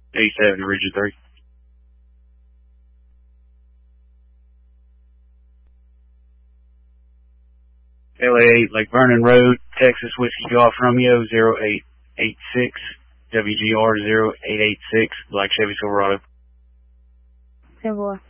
87, Region 3. LA8, Lake Vernon Road, Texas Whiskey Golf Romeo 0886, WGR 0886, Black Chevy Silverado. 10-4.